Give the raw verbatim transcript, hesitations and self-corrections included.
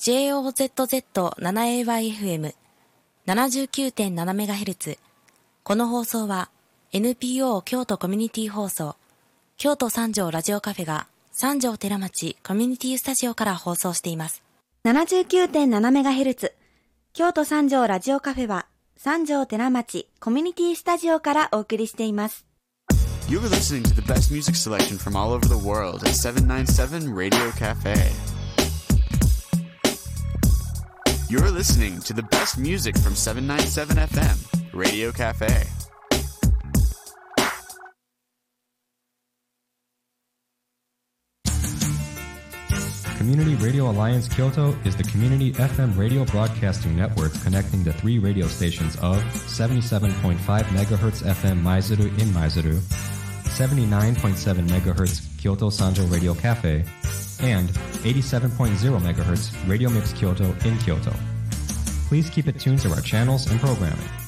ジェイオーゼットゼットセブンエーワイエフエムななじゅうきゅうてんななメガヘルツ。この放送は エヌピーオー 京都コミュニティ放送、京都三条ラジオカフェが三条寺町コミュニティスタジオから放送しています。 ななじゅうきゅうてんななメガヘルツ、京都三条ラジオカフェは三条寺町コミュニティスタジオからお送りしています。 You're listening to the best music selection from all over the world at seven ninety-seven Radio Cafe. You're listening to the best music from seven ninety-sevenエフエムRadio Cafe. Community Radio Alliance Kyoto is the community F M radio broadcasting network connecting the three radio stations of seventy-seven point five megahertz F M Maizuru in Maizuru, seventy-nine point seven megahertz Kyoto Sanjo Radio Cafe, and eighty-seven point zero megahertz Radio Mix Kyoto in Kyoto. Please keep it tuned to our channels and programming.